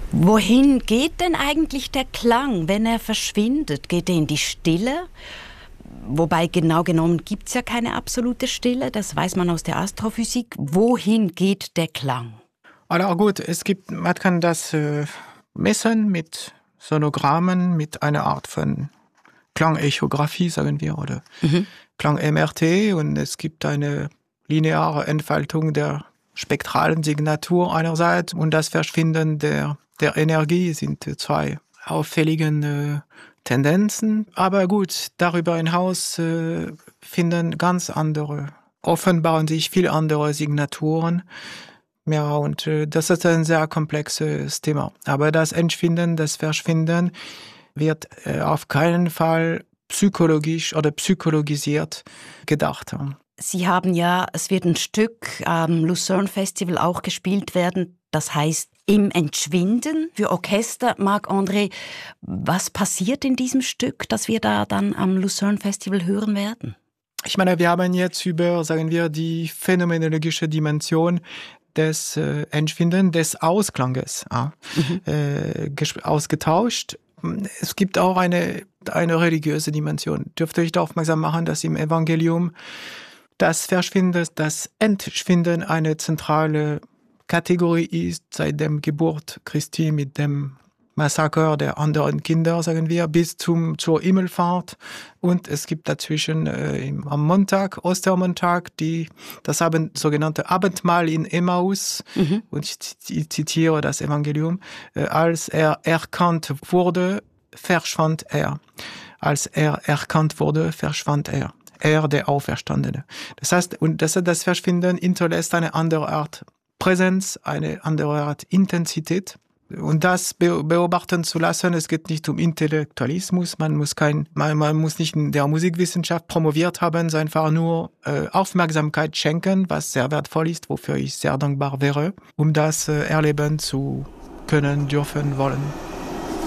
Wohin geht denn eigentlich der Klang, wenn er verschwindet? Geht er in die Stille? Wobei genau genommen gibt es ja keine absolute Stille, das weiß man aus der Astrophysik. Wohin geht der Klang? Also gut, man kann das messen mit Sonogrammen, mit einer Art von Klangechographie, sagen wir, oder Klang-MRT, und es gibt eine lineare Entfaltung der spektralen Signatur einerseits und das Verschwinden der Energie sind zwei auffälligen Tendenzen. Aber gut, darüber hinaus offenbaren sich viel andere Signaturen. Ja, und das ist ein sehr komplexes Thema. Aber das Entschwinden, das Verschwinden wird auf keinen Fall psychologisch oder psychologisiert gedacht. Es wird ein Stück am Lucerne Festival auch gespielt werden, das heißt Im Entschwinden für Orchester. Marc-André, was passiert in diesem Stück, das wir da dann am Lucerne Festival hören werden? Ich meine, wir haben jetzt über, sagen wir, die phänomenologische Dimension des Entschwinden, des Ausklanges ausgetauscht. Es gibt auch eine religiöse Dimension. Dürfte ich da aufmerksam machen, dass im Evangelium das Entschwinden eine zentrale Kategorie ist, seit dem Geburt Christi mit dem Massaker der anderen Kinder, sagen wir, bis zur Himmelfahrt. Und es gibt dazwischen am Montag, Ostermontag, das sogenannte Abendmahl in Emmaus. Und ich zitiere das Evangelium. Als er erkannt wurde, verschwand er. Als er erkannt wurde, verschwand er. Er, der Auferstandene. Das heißt, das Verschwinden hinterlässt eine andere Art Präsenz, eine andere Art Intensität. Und das beobachten zu lassen, es geht nicht um Intellektualismus, man muss nicht in der Musikwissenschaft promoviert haben, sondern einfach nur Aufmerksamkeit schenken, was sehr wertvoll ist, wofür ich sehr dankbar wäre, um das erleben zu können, dürfen, wollen.